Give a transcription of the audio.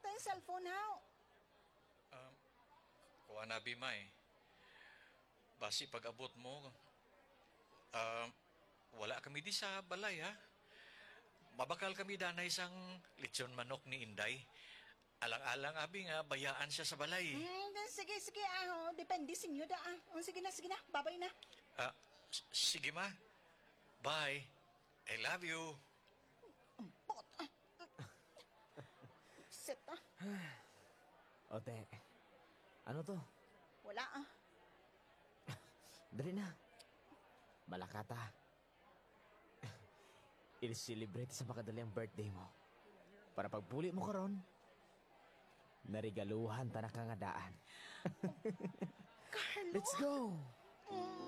tayong cellphone, ha? Kuha na, Bimay. Basi pag-abot mo, wala kami di sa balay, ha? Mabakal kami danay sang lechon manok ni Inday. Alang-alang abi nga, bayaan siya sa balay. Sige, depende sa inyo da, sige na, babay na. Sige ma. Bye. I love you. Pot, Set, Ote, ano to? Wala, Dali na. Malakata. Il-celebrate sa makadali ang birthday mo. Para pagpuli mo karon, narigaluhan ta na kangadaan. Carlo. Let's go!